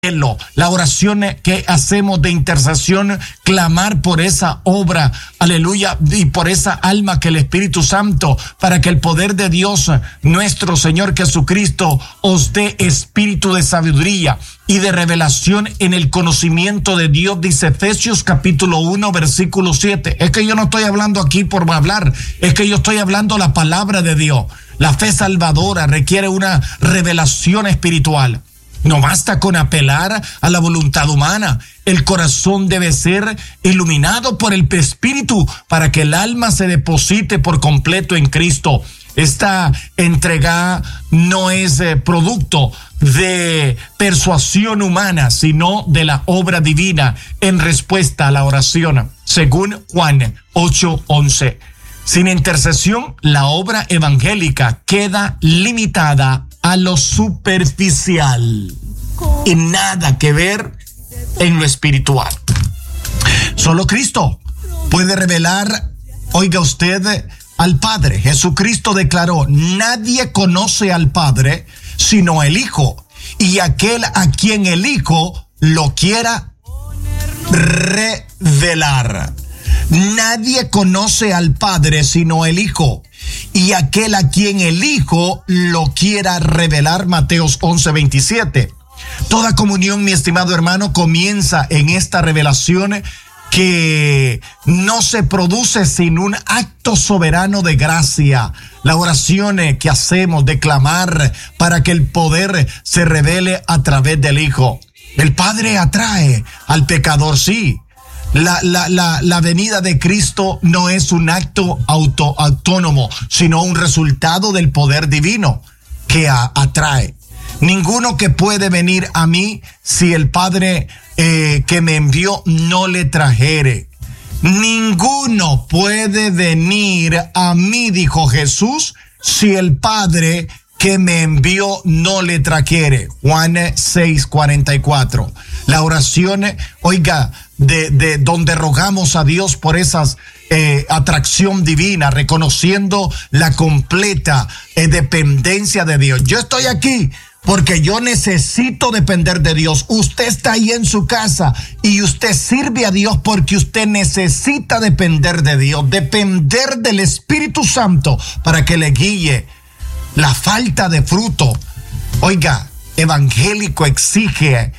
La oración que hacemos de intercesión, clamar por esa obra, aleluya, y por esa alma que el Espíritu Santo, para que el poder de Dios, nuestro Señor Jesucristo, os dé espíritu de sabiduría y de revelación en el conocimiento de Dios, dice Efesios capítulo 1, versículo 7. Es que yo no estoy hablando aquí por hablar, es que yo estoy hablando la palabra de Dios. La fe salvadora requiere una revelación espiritual. No basta con apelar a la voluntad humana. El corazón debe ser iluminado por el Espíritu para que el alma se deposite por completo en Cristo. Esta entrega no es producto de persuasión humana, sino de la obra divina en respuesta a la oración, según Juan 8:11. Sin intercesión, la obra evangélica queda limitada a lo superficial y nada que ver en lo espiritual. Solo Cristo puede revelar, oiga usted, al Padre. Jesucristo declaró: nadie conoce al Padre sino el Hijo, y aquel a quien el Hijo lo quiera revelar. Nadie conoce al Padre sino el Hijo, y aquel a quien el Hijo lo quiera revelar. Mateos 11:27. Toda comunión, mi estimado hermano, comienza en esta revelación que no se produce sin un acto soberano de gracia. La oración que hacemos de clamar para que el poder se revele a través del Hijo. El Padre atrae al pecador, sí. La venida de Cristo no es un acto autónomo, sino un resultado del poder divino que atrae. Ninguno que puede venir a mí si el Padre que me envió no le trajere. Ninguno puede venir a mí, dijo Jesús, si el Padre que me envió no le trajere. Juan 6:44. La oración, oiga, de donde rogamos a Dios por esas atracción divina, reconociendo la completa dependencia de Dios. Yo estoy aquí porque yo necesito depender de Dios. Usted está ahí en su casa y usted sirve a Dios porque usted necesita depender de Dios, depender del Espíritu Santo para que le guíe. La falta de fruto, oiga, evangélico exige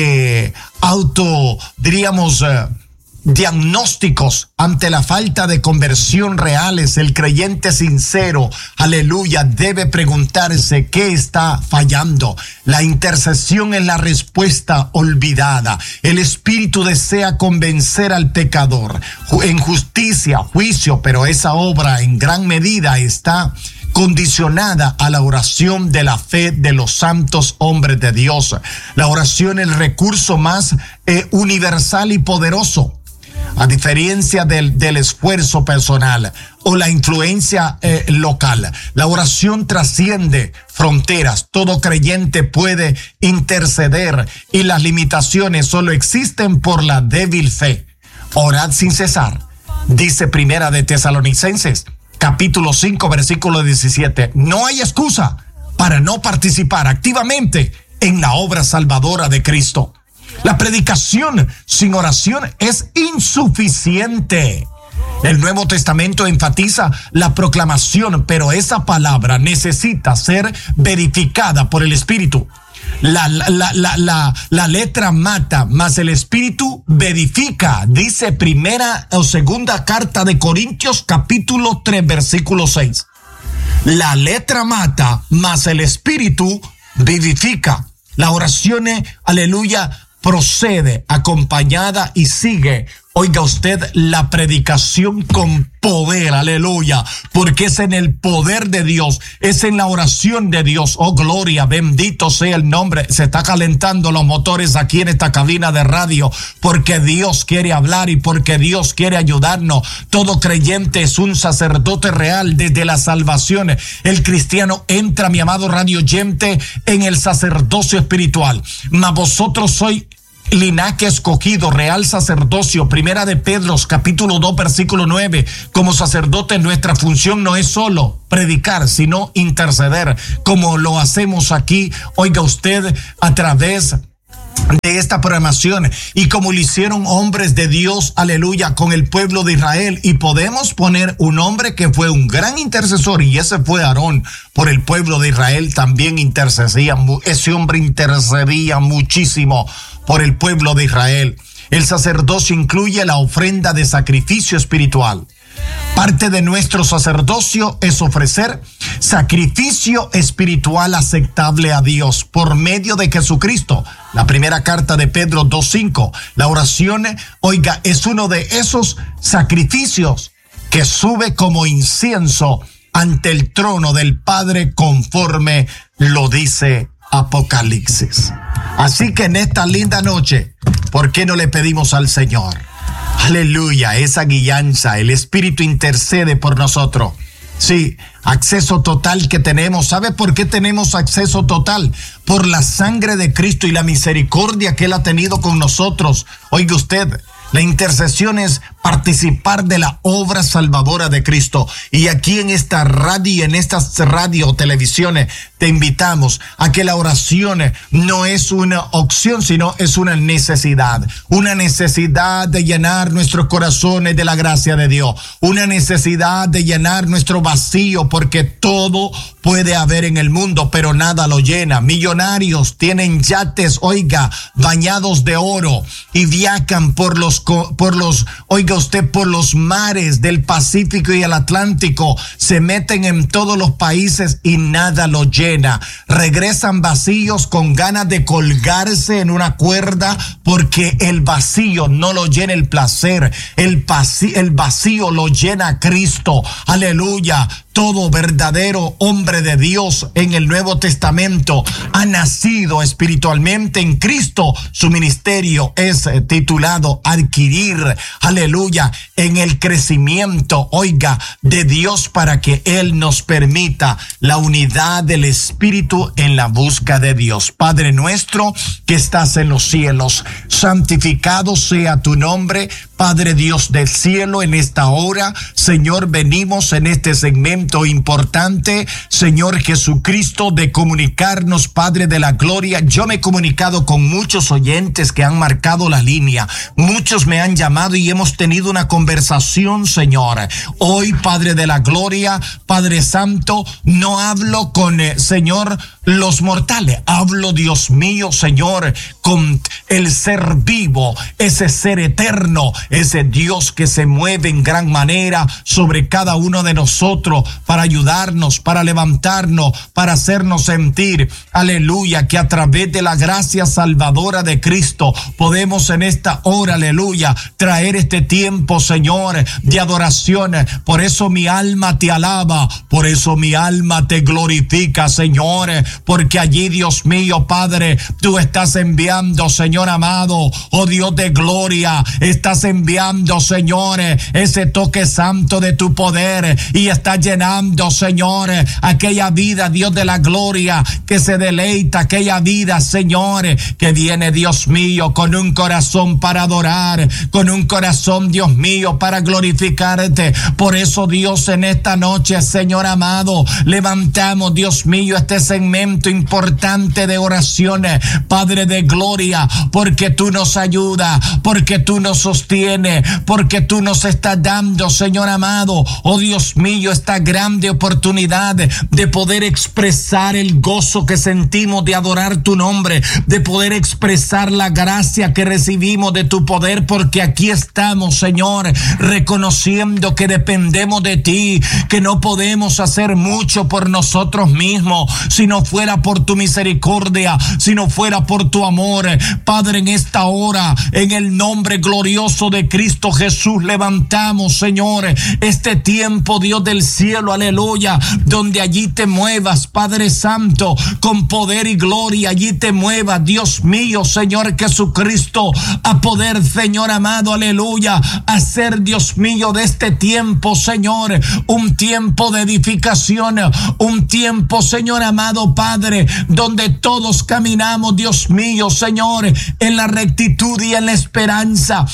diagnósticos ante la falta de conversión reales. El creyente sincero, aleluya, debe preguntarse qué está fallando. La intercesión es la respuesta olvidada. El Espíritu desea convencer al pecador en justicia, juicio, pero esa obra en gran medida está condicionada a la oración de la fe de los santos hombres de Dios. La oración es el recurso más universal y poderoso, a diferencia del esfuerzo personal o la influencia local. La oración trasciende fronteras. Todo creyente puede interceder y las limitaciones solo existen por la débil fe. Orad sin cesar, dice Primera de Tesalonicenses capítulo 5, versículo 17. No hay excusa para no participar activamente en la obra salvadora de Cristo. La predicación sin oración es insuficiente. El Nuevo Testamento enfatiza la proclamación, pero esa palabra necesita ser verificada por el Espíritu. La letra mata, mas el Espíritu verifica, dice Primera o Segunda Carta de Corintios capítulo 3 versículo 6. La letra mata, mas el Espíritu vivifica. La oración, aleluya, procede acompañada y sigue, oiga usted, la predicación con poder, aleluya, porque es en el poder de Dios, es en la oración de Dios. Oh, gloria, bendito sea el nombre. Se está calentando los motores aquí en esta cabina de radio, porque Dios quiere hablar y porque Dios quiere ayudarnos. Todo creyente es un sacerdote real desde la salvación. El cristiano entra, mi amado radio oyente, en el sacerdocio espiritual. Mas vosotros sois linaje escogido, real sacerdocio. Primera de Pedro, capítulo 2, versículo 9. Como sacerdote, nuestra función no es solo predicar, sino interceder, como lo hacemos aquí, oiga usted, a través de esta programación y como lo hicieron hombres de Dios, aleluya, con el pueblo de Israel. Y podemos poner un hombre que fue un gran intercesor, y ese fue Aarón. Por el pueblo de Israel también intercedía, ese hombre intercedía muchísimo por el pueblo de Israel. El sacerdocio incluye la ofrenda de sacrificio espiritual. Parte de nuestro sacerdocio es ofrecer sacrificio espiritual aceptable a Dios por medio de Jesucristo. La primera carta de Pedro 2:5. La oración, oiga, es uno de esos sacrificios que sube como incienso ante el trono del Padre, conforme lo dice Apocalipsis. Así que en esta linda noche, ¿por qué no le pedimos al Señor? Aleluya, esa guianza, el Espíritu intercede por nosotros. Sí, acceso total que tenemos. ¿Sabe por qué tenemos acceso total? Por la sangre de Cristo y la misericordia que Él ha tenido con nosotros. Oiga usted, la intercesión es participar de la obra salvadora de Cristo. Y aquí en esta radio, en estas radio o televisiones, te invitamos a que la oración no es una opción, sino es una necesidad. Una necesidad de llenar nuestros corazones de la gracia de Dios. Una necesidad de llenar nuestro vacío, porque todo puede haber en el mundo, pero nada lo llena. Millonarios tienen yates, oiga, bañados de oro, y viajan por los, oiga usted, por los mares del Pacífico y el Atlántico, se meten en todos los países y nada lo llena. Regresan vacíos con ganas de colgarse en una cuerda, porque el vacío no lo llena el placer, el vacío lo llena Cristo. Aleluya. Todo verdadero hombre de Dios en el Nuevo Testamento ha nacido espiritualmente en Cristo. Su ministerio es titulado Adquirir, aleluya, en el crecimiento, oiga, de Dios, para que Él nos permita la unidad del Espíritu en la busca de Dios. Padre nuestro que estás en los cielos, santificado sea tu nombre. Padre Dios del cielo, en esta hora, Señor, venimos en este segmento importante, Señor Jesucristo, de comunicarnos, Padre de la gloria. Yo me he comunicado con muchos oyentes que han marcado la línea. Muchos me han llamado y hemos tenido una conversación, Señor. Hoy, Padre de la gloria, Padre Santo, no hablo con, Señor, los mortales. Hablo, Dios mío, Señor, con el ser vivo, ese ser eterno, ese Dios que se mueve en gran manera sobre cada uno de nosotros para ayudarnos, para levantarnos, para hacernos sentir, aleluya, que a través de la gracia salvadora de Cristo podemos en esta hora, aleluya, traer este tiempo, Señor, de adoración. Por eso mi alma te alaba, por eso mi alma te glorifica, Señor, porque allí, Dios mío, Padre, tú estás enviando, Señor amado, oh Dios de gloria, estás enviando, Señor, ese toque santo de tu poder, y está llenando, Señor, aquella vida, Dios de la gloria, que se deleita, aquella vida, Señor, que viene, Dios mío, con un corazón para adorar, con un corazón, Dios mío, para glorificarte. Por eso, Dios, en esta noche, Señor amado, levantamos, Dios mío, este segmento importante de oraciones, Padre de gloria, porque tú nos ayudas, porque tú nos sostienes, porque tú nos estás dando, Señor amado, oh Dios mío, esta grande oportunidad de poder expresar el gozo que sentimos de adorar tu nombre, de poder expresar la gracia que recibimos de tu poder, porque aquí estamos, Señor, reconociendo que dependemos de ti, que no podemos hacer mucho por nosotros mismos, si no fuera por tu misericordia, si no fuera por tu amor. Padre, en esta hora, en el nombre glorioso de Cristo Jesús, levantamos, Señor, este tiempo, Dios del cielo, aleluya, donde allí te muevas, Padre Santo, con poder y gloria, allí te muevas, Dios mío, Señor Jesucristo, a poder, Señor amado, aleluya, hacer, Dios mío, de este tiempo, Señor, un tiempo de edificación, un tiempo, Señor amado Padre, donde todos caminamos, Dios mío, Señor, en la rectitud y en la esperanza que viene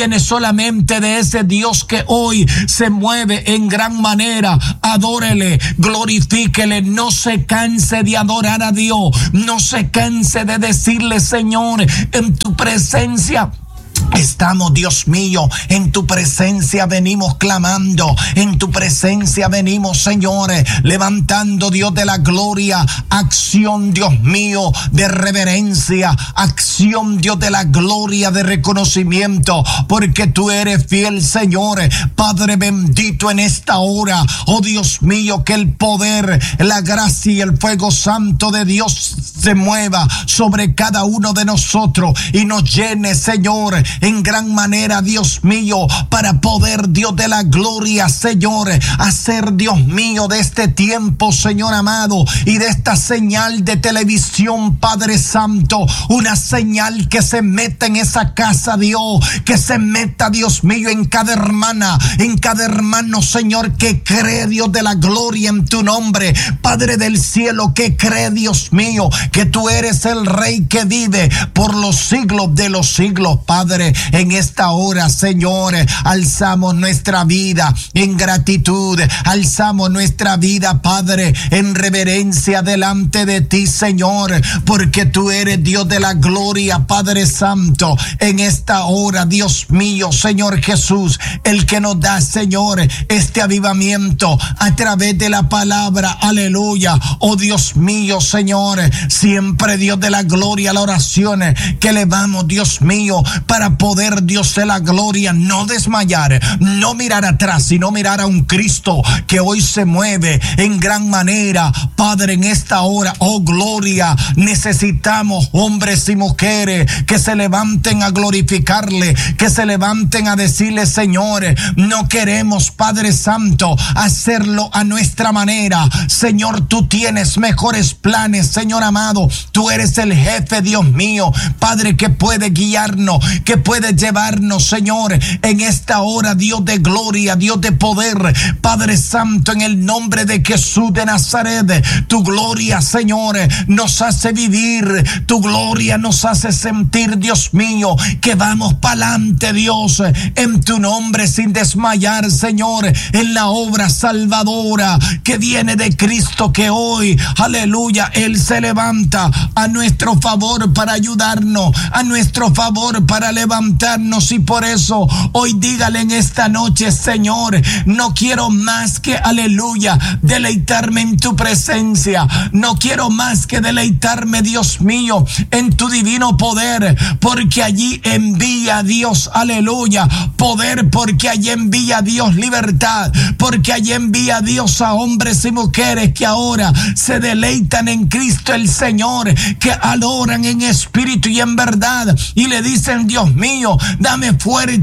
viene solamente de ese Dios que hoy se mueve en gran manera. Adórele, glorifíquele, no se canse de adorar a Dios, no se canse de decirle: Señor, en tu presencia estamos, Dios mío, en tu presencia venimos clamando, en tu presencia venimos, Señor, levantando, Dios de la gloria, acción, Dios mío, de reverencia, acción, Dios de la gloria, de reconocimiento, porque tú eres fiel, Señor. Padre bendito, en esta hora, oh Dios mío, que el poder, la gracia y el fuego santo de Dios se mueva sobre cada uno de nosotros y nos llene, Señor, en gran manera, Dios mío, para poder, Dios de la gloria, Señor, hacer, Dios mío, de este tiempo, Señor amado, y de esta señal de televisión, Padre Santo, una señal que se meta en esa casa, Dios, que se meta, Dios mío, en cada hermana, en cada hermano, Señor, que cree, Dios de la gloria, en tu nombre, Padre del cielo, que cree, Dios mío, que tú eres el Rey que vive por los siglos de los siglos, Padre. En esta hora, Señor, alzamos nuestra vida en gratitud, alzamos nuestra vida, Padre, en reverencia delante de ti, Señor, porque tú eres Dios de la gloria, Padre Santo. En esta hora, Dios mío, Señor Jesús, el que nos da, Señor, este avivamiento a través de la palabra, aleluya. Oh Dios mío, Señor, siempre, Dios de la gloria, la oración que elevamos, Dios mío, para poder, Dios de la gloria, no desmayar, no mirar atrás, sino mirar a un Cristo que hoy se mueve en gran manera, Padre, en esta hora. Oh gloria, necesitamos hombres y mujeres que se levanten a glorificarle, que se levanten a decirle: Señor, no queremos, Padre Santo, hacerlo a nuestra manera. Señor, tú tienes mejores planes, Señor amado. Tú eres el jefe, Dios mío, Padre, que puede guiarnos, que puede llevarnos, Señor, en esta hora, Dios de gloria, Dios de poder, Padre Santo, en el nombre de Jesús de Nazaret. Tu gloria, Señor, nos hace vivir, tu gloria nos hace sentir, Dios mío, que vamos para adelante, Dios, en tu nombre, sin desmayar, Señor, en la obra salvadora que viene de Cristo, que hoy, aleluya, Él se levanta a nuestro favor para ayudarnos, a nuestro favor para levantarnos. Y por eso hoy dígale en esta noche: Señor, no quiero más que, aleluya, deleitarme en tu presencia, no quiero más que deleitarme, Dios mío, en tu divino poder, porque allí envía Dios, aleluya, poder, porque allí envía Dios libertad, porque allí envía Dios a hombres y mujeres que ahora se deleitan en Cristo el Señor, que adoran en espíritu y en verdad, y le dicen: Dios mío, dame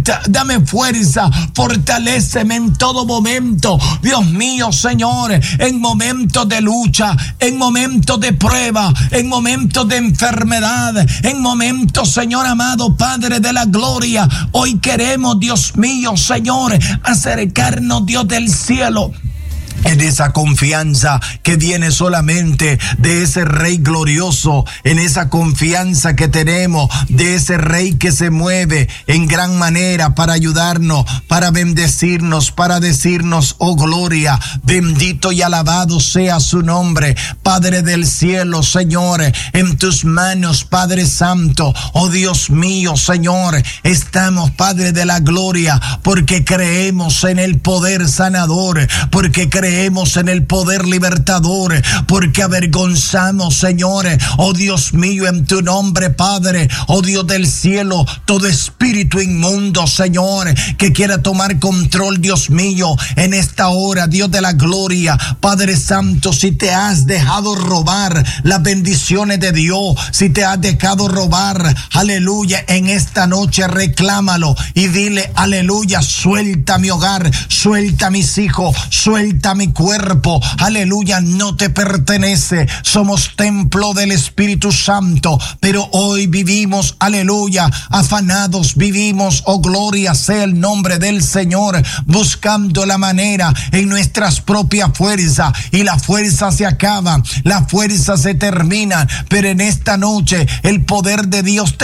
fuerza, fortaléceme en todo momento, Dios mío, Señor, en momentos de lucha, en momentos de prueba, en momentos de enfermedad, en momentos, Señor amado, Padre de la gloria. Hoy queremos, Dios mío, Señor, acercarnos, Dios del cielo, en esa confianza que viene solamente de ese Rey glorioso, en esa confianza que tenemos de ese Rey que se mueve en gran manera para ayudarnos, para bendecirnos, para decirnos: oh gloria, bendito y alabado sea su nombre. Padre del cielo, Señor, en tus manos, Padre Santo, oh Dios mío, Señor, estamos, Padre de la gloria, porque creemos en el poder sanador, porque creemos en el poder libertador, porque avergonzamos, Señor, oh Dios mío, en tu nombre, Padre, oh Dios del cielo, todo espíritu inmundo, Señor, que quiera tomar control, Dios mío, en esta hora, Dios de la gloria, Padre Santo. Si te has dejado robar las bendiciones de Dios, si te has dejado robar, aleluya, en esta noche reclámalo y dile: aleluya, suelta mi hogar, suelta mis hijos, suelta mi cuerpo, aleluya, no te pertenece. Somos templo del Espíritu Santo, pero hoy vivimos, aleluya, afanados, vivimos, oh gloria sea el nombre del Señor, buscando la manera en nuestras propias fuerzas, y la fuerza se acaba, la fuerza se termina, pero en esta noche el poder de Dios te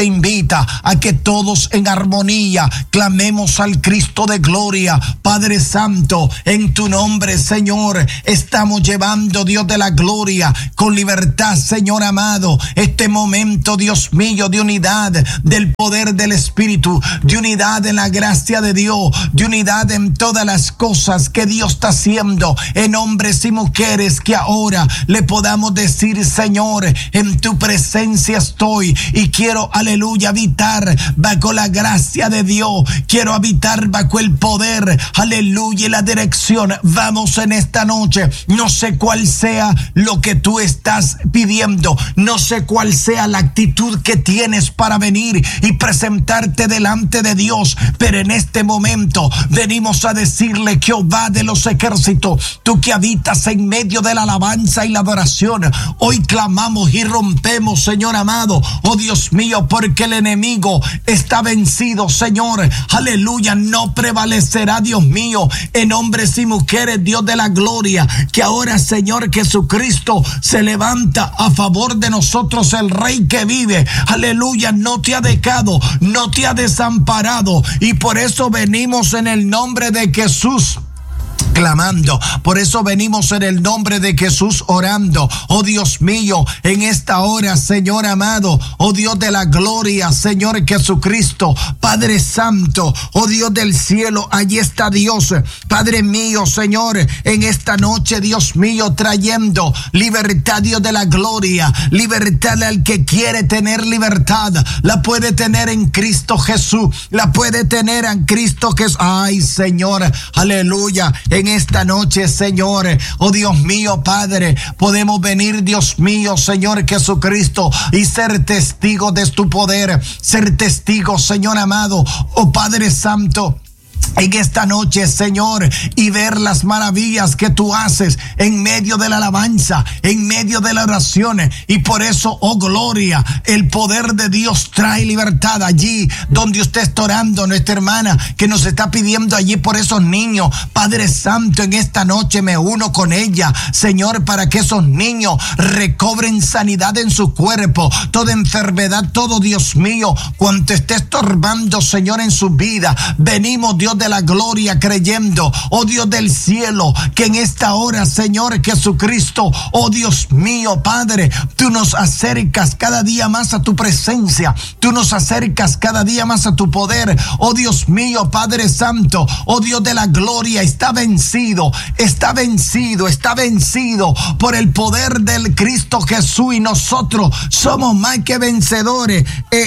invita a que todos en armonía clamemos al Cristo de gloria. Padre Santo, en tu nombre, Señor, estamos llevando, Dios de la gloria, con libertad, Señor amado, este momento, Dios mío, de unidad, del poder del Espíritu, de unidad en la gracia de Dios, de unidad en todas las cosas que Dios está haciendo en hombres y mujeres, que ahora le podamos decir, Señor, en tu presencia estoy y quiero, aleluya, habitar bajo la gracia de Dios, quiero habitar bajo el poder, aleluya, y la dirección. Vamos en esta noche, no sé cuál sea lo que tú estás pidiendo, no sé cuál sea la actitud que tienes para venir y presentarte delante de Dios, pero en este momento venimos a decirle: Jehová de los ejércitos, tú que habitas en medio de la alabanza y la adoración, hoy clamamos y rompemos, Señor amado, oh Dios mío, porque el enemigo está vencido, Señor, aleluya, no prevalecerá, Dios mío, en hombres y mujeres, Dios de la gloria, que ahora, Señor Jesucristo, se levanta a favor de nosotros, el Rey que vive, aleluya, no te ha dejado, no te ha desamparado, y por eso venimos en el nombre de Jesús clamando, por eso venimos en el nombre de Jesús orando. Oh Dios mío, en esta hora, Señor amado, oh Dios de la gloria, Señor Jesucristo, Padre Santo, oh Dios del cielo, allí está Dios, Padre mío, Señor, en esta noche, Dios mío, trayendo libertad, Dios de la gloria, libertad al que quiere tener libertad, la puede tener en Cristo Jesús, la puede tener en Cristo Jesús. Ay, Señor, aleluya, en esta noche, Señor, oh Dios mío, Padre, podemos venir, Dios mío, Señor Jesucristo, y ser testigos de tu poder, ser testigos, Señor amado, oh Padre Santo, en esta noche, Señor, y ver las maravillas que tú haces en medio de la alabanza, en medio de la oración. Y por eso, oh gloria, el poder de Dios trae libertad allí donde usted está orando, nuestra hermana que nos está pidiendo allí por esos niños. Padre Santo, en esta noche me uno con ella, Señor, para que esos niños recobren sanidad en su cuerpo, toda enfermedad, todo, Dios mío, cuanto esté estorbando, Señor, en su vida. Venimos, Dios de la gloria, creyendo, oh Dios del cielo, que en esta hora, Señor Jesucristo, oh Dios mío, Padre, tú nos acercas cada día más a tu presencia, tú nos acercas cada día más a tu poder, oh Dios mío, Padre Santo, oh Dios de la gloria, está vencido, está vencido, está vencido por el poder del Cristo Jesús, y nosotros somos más que vencedores.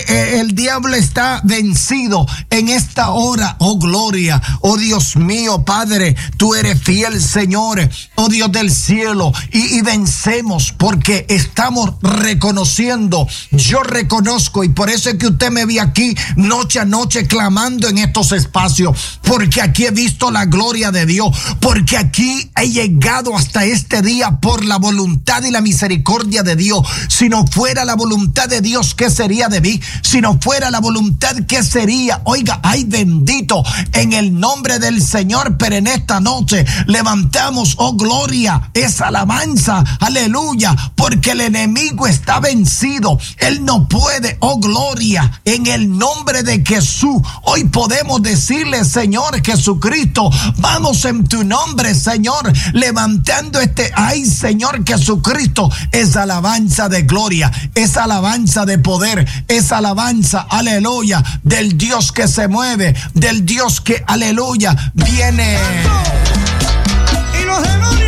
El diablo está vencido en esta hora, oh gloria. Oh Dios mío, Padre, tú eres fiel, Señor, oh Dios del cielo, y vencemos porque estamos reconociendo. Yo reconozco, y por eso es que usted me ve aquí noche a noche clamando en estos espacios, porque aquí he visto la gloria de Dios, porque aquí he llegado hasta este día por la voluntad y la misericordia de Dios. Si no fuera la voluntad de Dios, ¿qué sería de mí? Si no fuera la voluntad, ¿qué sería? Oiga, ay bendito, en el nombre del Señor, pero en esta noche levantamos, oh gloria, esa alabanza, aleluya, porque el enemigo está vencido, él no puede, oh gloria, en el nombre de Jesús. Hoy podemos decirle, Señor Jesucristo, vamos en tu nombre, Señor, levantando ay Señor Jesucristo, esa alabanza de gloria, esa alabanza de poder, esa alabanza, aleluya, del Dios que se mueve, del Dios que, aleluya, viene. Y los demás.